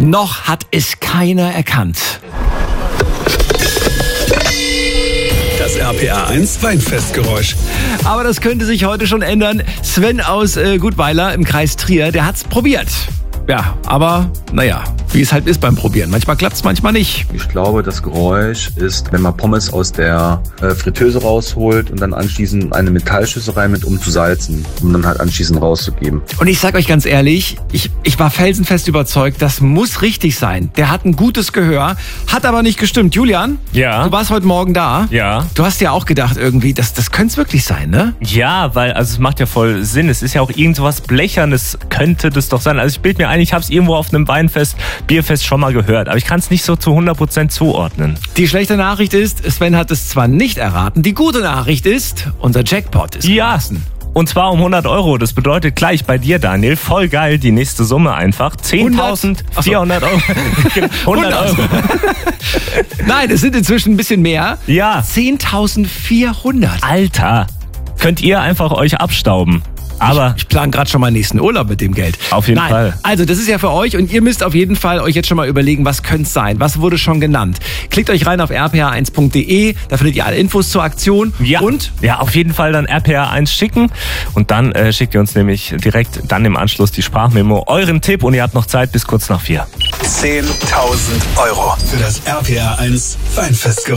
Noch hat es keiner erkannt. Das RPA 1 Weinfestgeräusch. Aber das könnte sich heute schon ändern. Sven aus Gutweiler im Kreis Trier, der hat's probiert. Ja, aber naja, wie es halt ist beim Probieren. Manchmal klappt's, manchmal nicht. Ich glaube, das Geräusch ist, wenn man Pommes aus der Fritteuse rausholt und dann anschließend eine Metallschüssel rein mit, um zu salzen, um dann halt anschließend rauszugeben. Und ich sag euch ganz ehrlich, ich war felsenfest überzeugt, das muss richtig sein. Der hat ein gutes Gehör, hat aber nicht gestimmt. Julian, Ja. du warst heute Morgen da. Ja. Du hast ja auch gedacht irgendwie, das könnte es wirklich sein, ne? Ja, weil, also es macht ja voll Sinn. Es ist ja auch irgend sowas Blechernes, könnte das doch sein. Also ich bilde mir ein, ich habe es irgendwo auf einem Weinfest, Bierfest schon mal gehört, aber ich kann es nicht so zu 100% zuordnen. Die schlechte Nachricht ist, Sven hat es zwar nicht erraten. Die gute Nachricht ist, unser Jackpot ist Ja, gewachsen. und zwar um 100 Euro. Das bedeutet gleich bei dir, Daniel, voll geil, die nächste Summe einfach. 10.400 Euro. 100 Euro. Nein, es sind inzwischen ein bisschen mehr. Ja, 10.400. Alter, könnt ihr einfach euch abstauben. Aber Ich plane gerade schon mal nächsten Urlaub mit dem Geld. Auf jeden Fall. Also das ist ja für euch und ihr müsst auf jeden Fall euch jetzt schon mal überlegen, was könnte es sein? Was wurde schon genannt? Klickt euch rein auf rpa1.de, da findet ihr alle Infos zur Aktion. ja, Und ja, auf jeden Fall dann RPA 1 schicken und dann schickt ihr uns nämlich direkt dann im Anschluss die Sprachmemo, euren Tipp, und ihr habt noch Zeit bis kurz nach 4. 10.000 Euro für das RPA 1 Weinfestgeräusch.